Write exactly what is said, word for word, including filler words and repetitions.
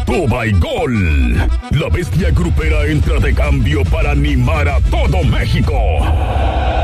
Toma y Gol. La bestia grupera entra de cambio para animar a todo México.